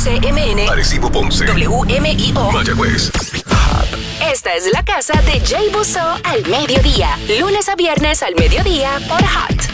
WCMN, Arecibo, Ponce, WMIO, Mayagüez. Esta es la casa de Jay Busso al mediodía. Lunes a viernes al mediodía por Hot